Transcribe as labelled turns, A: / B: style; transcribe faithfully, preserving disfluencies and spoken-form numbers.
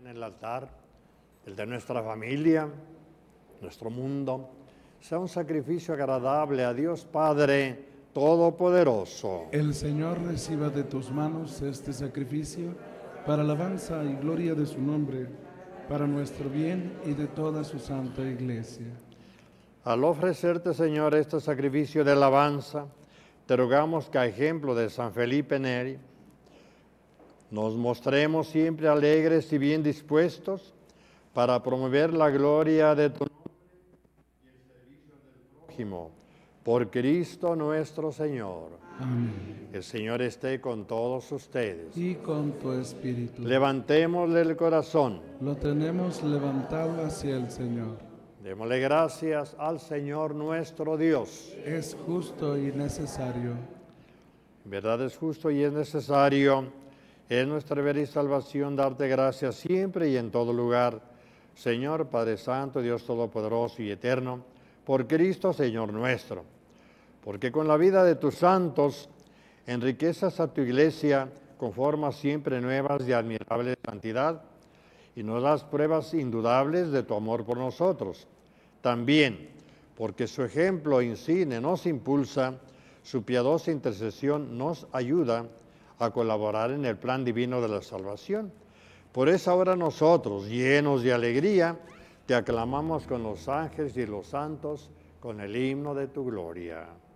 A: el altar, el de nuestra familia, nuestro mundo, sea un sacrificio agradable a Dios Padre Todopoderoso.
B: El Señor reciba de tus manos este sacrificio para alabanza y gloria de su nombre, para nuestro bien y de toda su santa iglesia.
A: Al ofrecerte, Señor, este sacrificio de alabanza, te rogamos que a ejemplo de San Felipe Neri, nos mostremos siempre alegres y bien dispuestos para promover la gloria de tu nombre y el servicio del prójimo. Por Cristo nuestro Señor.
B: Amén.
A: El Señor esté con todos ustedes.
B: Y con tu espíritu.
A: Levantémosle el corazón.
B: Lo tenemos levantado hacia el Señor.
A: Démosle gracias al Señor nuestro Dios.
B: Es justo y necesario.
A: En verdad es justo y es necesario, es nuestra deber y salvación darte gracias siempre y en todo lugar, Señor Padre Santo, Dios Todopoderoso y Eterno, por Cristo Señor nuestro, porque con la vida de tus santos enriqueces a tu iglesia con formas siempre nuevas de admirable santidad y nos das pruebas indudables de tu amor por nosotros. También, porque su ejemplo insigne nos impulsa, su piadosa intercesión nos ayuda a colaborar en el plan divino de la salvación. Por eso ahora nosotros, llenos de alegría, te aclamamos con los ángeles y los santos, con el himno de tu gloria.